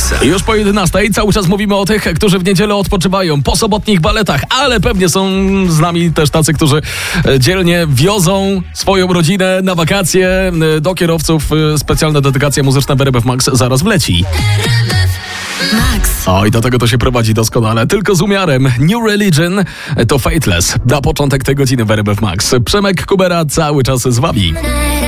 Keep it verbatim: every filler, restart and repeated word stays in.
Już po jedenastej cały czas mówimy o tych, którzy w niedzielę odpoczywają po sobotnich baletach, ale pewnie są z nami też tacy, którzy dzielnie wiozą swoją rodzinę na wakacje. Do kierowców specjalna dedykacja muzyczna w R M F Max zaraz wleci. Max. O, i do tego to się prowadzi doskonale. Tylko z umiarem. New Religion to Fateless. Na początek tej godziny w R M F Max. Przemek Kubera cały czas z wami.